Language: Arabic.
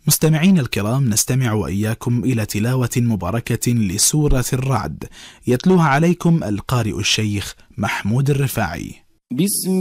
مستمعين الكرام، نستمع وإياكم إلى تلاوة مباركة لسورة الرعد، يتلوها عليكم القارئ الشيخ محمود الرفاعي. بسم